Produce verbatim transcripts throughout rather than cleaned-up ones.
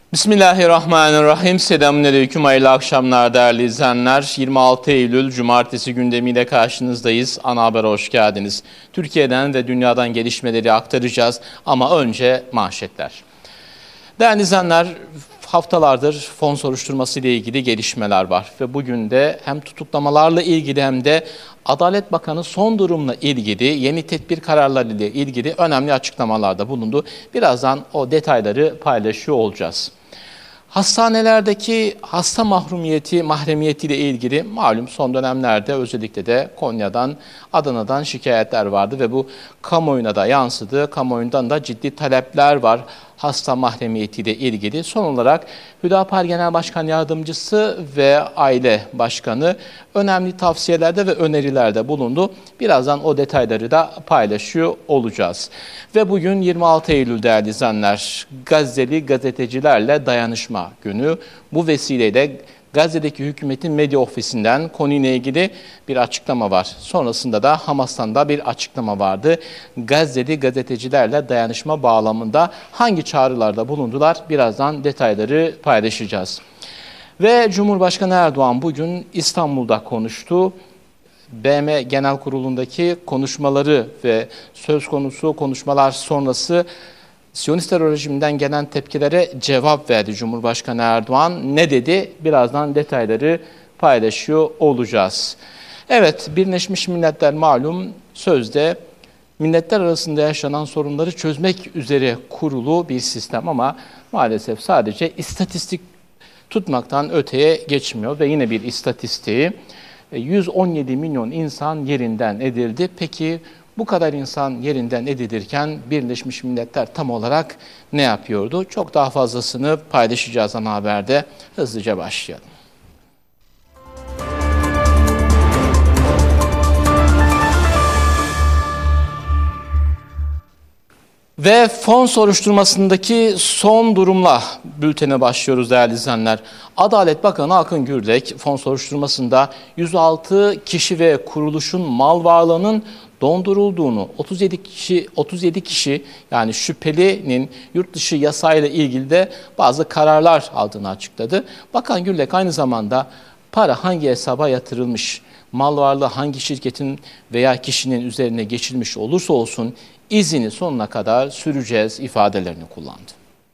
Bismillahirrahmanirrahim. Selamünaleyküm. Hayırlı akşamlar değerli izleyenler. yirmi altı Eylül Cumartesi gündemiyle karşınızdayız. Ana Haber'e hoş geldiniz. Türkiye'den ve dünyadan gelişmeleri aktaracağız ama önce manşetler. Değerli izleyenler, haftalardır fon soruşturması ile ilgili gelişmeler var ve bugün de hem tutuklamalarla ilgili hem de Adalet Bakanı son durumla ilgili yeni tedbir kararları ile ilgili önemli açıklamalarda bulundu. Birazdan o detayları paylaşıyor olacağız. Hastanelerdeki hasta mahrumiyeti, mahremiyeti ile ilgili malum son dönemlerde özellikle de Konya'dan, Adana'dan şikayetler vardı ve bu kamuoyuna da yansıdı. Kamuoyundan da ciddi talepler var hasta mahremiyeti ile ilgili. Son olarak Hüdapar Genel Başkan Yardımcısı ve Aile Başkanı önemli tavsiyelerde ve önerilerde bulundu. Birazdan o detayları da paylaşıyor olacağız. Ve bugün yirmi altı Eylül değerli izleyenler, Gazze'li gazetecilerle dayanışma günü. Bu vesileyle Gazze'deki hükümetin medya ofisinden konuyla ilgili bir açıklama var. Sonrasında da Hamas'tan da bir açıklama vardı. Gazze'li gazetecilerle dayanışma bağlamında hangi çağrılarda bulundular? Birazdan detayları paylaşacağız. Ve Cumhurbaşkanı Erdoğan bugün İstanbul'da konuştu. B M Genel Kurulu'ndaki konuşmaları ve söz konusu konuşmalar sonrası Siyonist terör rejiminden gelen tepkilere cevap verdi Cumhurbaşkanı Erdoğan. Ne dedi? Birazdan detayları paylaşıyor olacağız. Evet, Birleşmiş Milletler malum sözde milletler arasında yaşanan sorunları çözmek üzere kurulu bir sistem ama maalesef sadece istatistik tutmaktan öteye geçmiyor ve yine bir istatistiği yüz on yedi milyon insan yerinden edildi. Peki bu kadar insan yerinden edilirken Birleşmiş Milletler tam olarak ne yapıyordu? Çok daha fazlasını paylaşacağız ana haberde. Hızlıca başlayalım. Ve fon soruşturmasındaki son durumla bültene başlıyoruz değerli izleyenler. Adalet Bakanı Akın Gürlek fon soruşturmasında yüz altı kişi ve kuruluşun mal varlığının dondurulduğunu, otuz yedi kişi otuz yedi kişi yani şüphelinin yurt dışı yasayla ilgili de bazı kararlar aldığını açıkladı. Bakan Gürlek aynı zamanda para hangi hesaba yatırılmış, mal varlığı hangi şirketin veya kişinin üzerine geçilmiş olursa olsun izini sonuna kadar süreceğiz ifadelerini kullandı.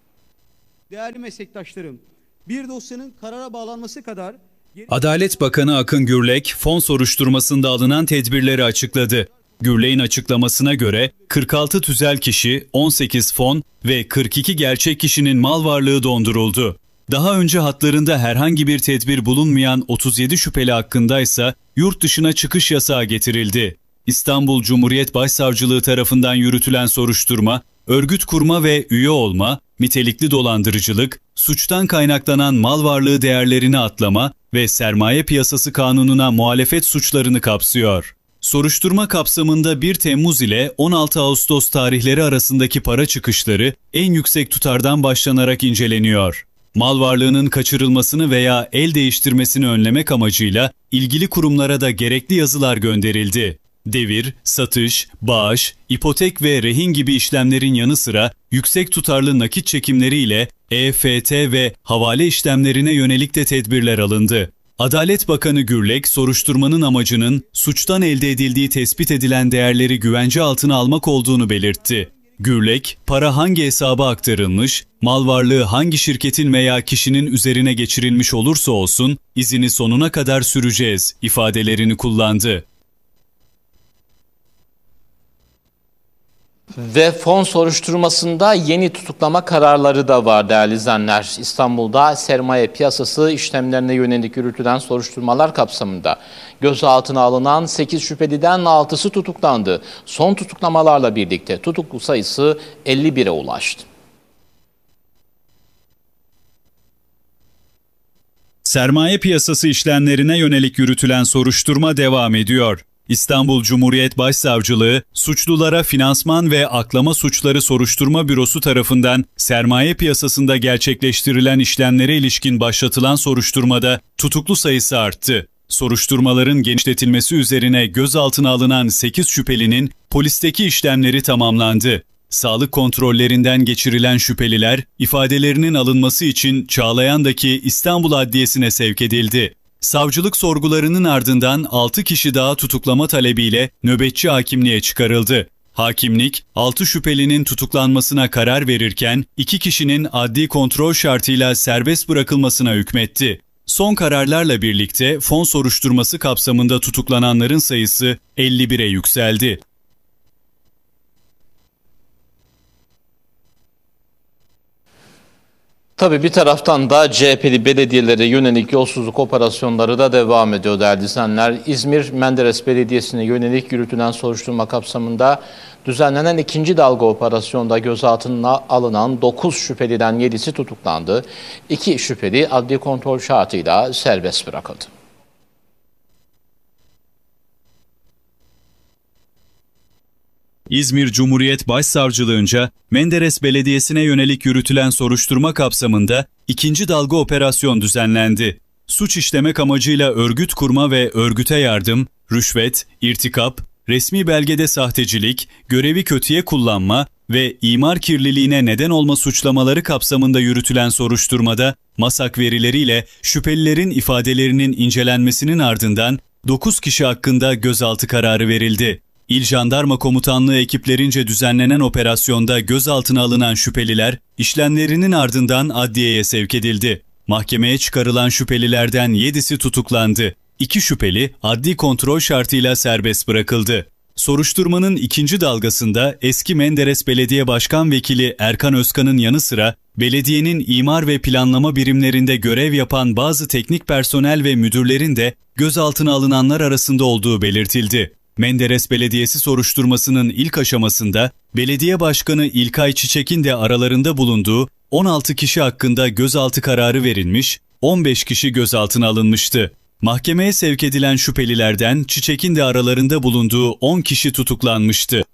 Değerli meslektaşlarım, bir dosyanın karara bağlanması kadar... Adalet Bakanı Akın Gürlek fon soruşturmasında alınan tedbirleri açıkladı. Gürlek'in açıklamasına göre kırk altı tüzel kişi, on sekiz fon ve kırk iki gerçek kişinin mal varlığı donduruldu. Daha önce hatlarında herhangi bir tedbir bulunmayan otuz yedi şüpheli hakkındaysa yurt dışına çıkış yasağı getirildi. İstanbul Cumhuriyet Başsavcılığı tarafından yürütülen soruşturma, örgüt kurma ve üye olma, nitelikli dolandırıcılık, suçtan kaynaklanan mal varlığı değerlerini atlama ve sermaye piyasası kanununa muhalefet suçlarını kapsıyor. Soruşturma kapsamında bir Temmuz ile on altı Ağustos tarihleri arasındaki para çıkışları en yüksek tutardan başlanarak inceleniyor. Mal varlığının kaçırılmasını veya el değiştirmesini önlemek amacıyla ilgili kurumlara da gerekli yazılar gönderildi. Devir, satış, bağış, ipotek ve rehin gibi işlemlerin yanı sıra yüksek tutarlı nakit çekimleriyle E F T ve havale işlemlerine yönelik de tedbirler alındı. Adalet Bakanı Gürlek, soruşturmanın amacının suçtan elde edildiği tespit edilen değerleri güvence altına almak olduğunu belirtti. Gürlek, para hangi hesaba aktarılmış, mal varlığı hangi şirketin veya kişinin üzerine geçirilmiş olursa olsun izini sonuna kadar süreceğiz ifadelerini kullandı. Ve fon soruşturmasında yeni tutuklama kararları da var değerli izleyenler. İstanbul'da sermaye piyasası işlemlerine yönelik yürütülen soruşturmalar kapsamında gözaltına alınan sekiz şüpheliden altısı tutuklandı. Son tutuklamalarla birlikte tutuklu sayısı elli bire ulaştı. Sermaye piyasası işlemlerine yönelik yürütülen soruşturma devam ediyor. İstanbul Cumhuriyet Başsavcılığı, suçlulara finansman ve aklama suçları soruşturma bürosu tarafından sermaye piyasasında gerçekleştirilen işlemlere ilişkin başlatılan soruşturmada tutuklu sayısı arttı. Soruşturmaların genişletilmesi üzerine gözaltına alınan sekiz şüphelinin polisteki işlemleri tamamlandı. Sağlık kontrollerinden geçirilen şüpheliler ifadelerinin alınması için Çağlayan'daki İstanbul Adliyesi'ne sevk edildi. Savcılık sorgularının ardından altı kişi daha tutuklama talebiyle nöbetçi hakimliğe çıkarıldı. Hakimlik, altı şüphelinin tutuklanmasına karar verirken iki kişinin adli kontrol şartıyla serbest bırakılmasına hükmetti. Son kararlarla birlikte fon soruşturması kapsamında tutuklananların sayısı elli bire yükseldi. Tabii bir taraftan da C H P'li belediyelere yönelik yolsuzluk operasyonları da devam ediyor değerli izleyenler. İzmir Menderes Belediyesi'ne yönelik yürütülen soruşturma kapsamında düzenlenen ikinci dalga operasyonda gözaltına alınan dokuz şüpheliden yedisi tutuklandı. iki şüpheli adli kontrol şartıyla serbest bırakıldı. İzmir Cumhuriyet Başsavcılığınca Menderes Belediyesi'ne yönelik yürütülen soruşturma kapsamında ikinci dalga operasyon düzenlendi. Suç işlemek amacıyla örgüt kurma ve örgüte yardım, rüşvet, irtikap, resmi belgede sahtecilik, görevi kötüye kullanma ve imar kirliliğine neden olma suçlamaları kapsamında yürütülen soruşturmada MASAK verileriyle şüphelilerin ifadelerinin incelenmesinin ardından dokuz kişi hakkında gözaltı kararı verildi. İl Jandarma Komutanlığı ekiplerince düzenlenen operasyonda gözaltına alınan şüpheliler işlemlerinin ardından adliyeye sevk edildi. Mahkemeye çıkarılan şüphelilerden yedisi tutuklandı. İki şüpheli adli kontrol şartıyla serbest bırakıldı. Soruşturmanın ikinci dalgasında eski Menderes Belediye Başkan Vekili Erkan Özkan'ın yanı sıra belediyenin imar ve planlama birimlerinde görev yapan bazı teknik personel ve müdürlerin de gözaltına alınanlar arasında olduğu belirtildi. Menderes Belediyesi soruşturmasının ilk aşamasında Belediye Başkanı İlkay Çiçek'in de aralarında bulunduğu on altı kişi hakkında gözaltı kararı verilmiş, on beş kişi gözaltına alınmıştı. Mahkemeye sevk edilen şüphelilerden Çiçek'in de aralarında bulunduğu on kişi tutuklanmıştı.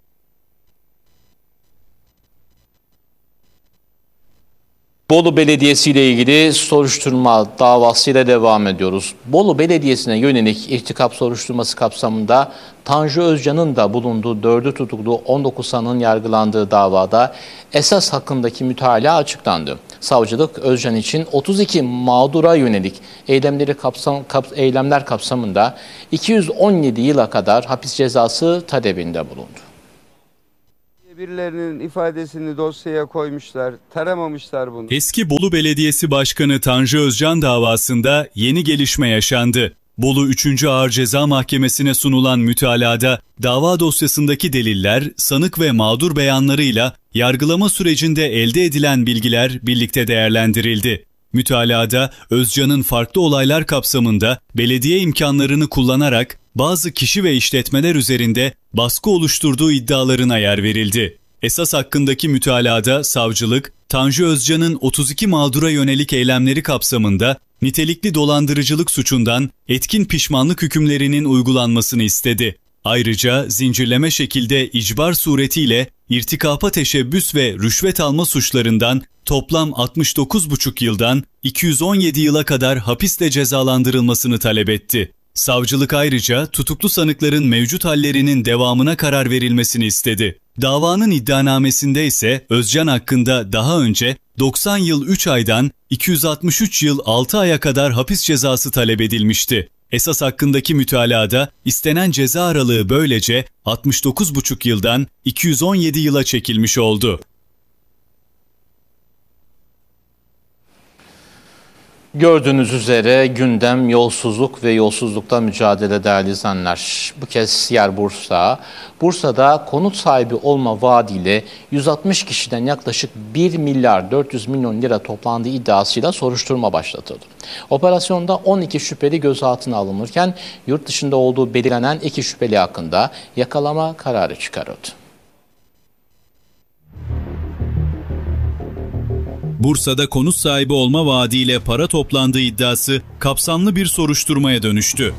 Bolu Belediyesi ile ilgili soruşturma davasıyla devam ediyoruz. Bolu Belediyesi'ne yönelik irtikap soruşturması kapsamında Tanju Özcan'ın da bulunduğu dördü tutuklu on dokuz sanığın yargılandığı davada esas hakkındaki mütalaa açıklandı. Savcılık Özcan için otuz iki mağdura yönelik eylemleri kapsam, kap, eylemler kapsamında iki yüz on yedi yıla kadar hapis cezası talebinde bulundu. Birilerinin ifadesini dosyaya koymuşlar, taramamışlar bunu. Eski Bolu Belediyesi Başkanı Tanju Özcan davasında yeni gelişme yaşandı. Bolu üçüncü Ağır Ceza Mahkemesi'ne sunulan mütalada dava dosyasındaki deliller, sanık ve mağdur beyanlarıyla yargılama sürecinde elde edilen bilgiler birlikte değerlendirildi. Mütalada Özcan'ın farklı olaylar kapsamında belediye imkanlarını kullanarak bazı kişi ve işletmeler üzerinde baskı oluşturduğu iddialarına yer verildi. Esas hakkındaki mütalada savcılık, Tanju Özcan'ın otuz iki mağdura yönelik eylemleri kapsamında nitelikli dolandırıcılık suçundan etkin pişmanlık hükümlerinin uygulanmasını istedi. Ayrıca zincirleme şekilde icbar suretiyle irtikapa teşebbüs ve rüşvet alma suçlarından toplam altmış dokuz buçuk yıldan iki yüz on yedi yıla kadar hapisle cezalandırılmasını talep etti. Savcılık ayrıca tutuklu sanıkların mevcut hallerinin devamına karar verilmesini istedi. Davanın iddianamesinde ise Özcan hakkında daha önce doksan yıl üç aydan iki yüz altmış üç yıl altı aya kadar hapis cezası talep edilmişti. Esas hakkındaki mütalada istenen ceza aralığı böylece altmış dokuz buçuk yıldan iki yüz on yedi yıla çekilmiş oldu. Gördüğünüz üzere gündem yolsuzluk ve yolsuzlukla mücadele değerli izleyenler. Bu kez yer Bursa. Bursa'da konut sahibi olma vaadiyle yüz altmış kişiden yaklaşık bir milyar dört yüz milyon lira toplandığı iddiasıyla soruşturma başlatıldı. Operasyonda on iki şüpheli gözaltına alınırken yurt dışında olduğu belirlenen iki şüpheli hakkında yakalama kararı çıkarıldı. Bursa'da konut sahibi olma vaadiyle para toplandığı iddiası kapsamlı bir soruşturmaya dönüştü.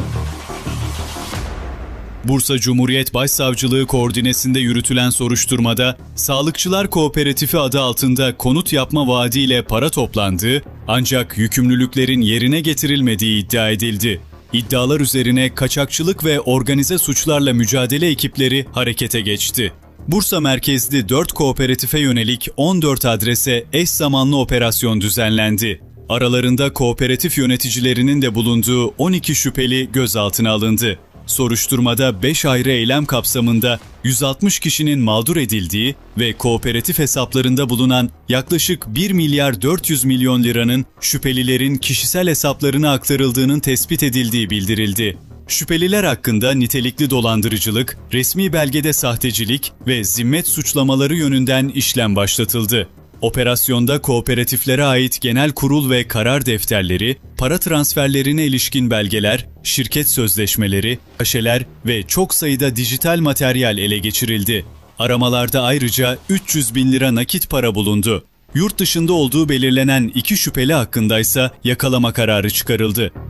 Bursa Cumhuriyet Başsavcılığı koordinesinde yürütülen soruşturmada Sağlıkçılar Kooperatifi adı altında konut yapma vaadiyle para toplandığı ancak yükümlülüklerin yerine getirilmediği iddia edildi. İddialar üzerine kaçakçılık ve organize suçlarla mücadele ekipleri harekete geçti. Bursa merkezli dört kooperatife yönelik on dört adrese eş zamanlı operasyon düzenlendi. Aralarında kooperatif yöneticilerinin de bulunduğu on iki şüpheli gözaltına alındı. Soruşturmada beş ayrı eylem kapsamında yüz altmış kişinin mağdur edildiği ve kooperatif hesaplarında bulunan yaklaşık bir milyar dört yüz milyon liranın şüphelilerin kişisel hesaplarına aktarıldığının tespit edildiği bildirildi. Şüpheliler hakkında nitelikli dolandırıcılık, resmi belgede sahtecilik ve zimmet suçlamaları yönünden işlem başlatıldı. Operasyonda kooperatiflere ait genel kurul ve karar defterleri, para transferlerine ilişkin belgeler, şirket sözleşmeleri, kaşeler ve çok sayıda dijital materyal ele geçirildi. Aramalarda ayrıca üç yüz bin lira nakit para bulundu. Yurt dışında olduğu belirlenen iki şüpheli hakkındaysa yakalama kararı çıkarıldı.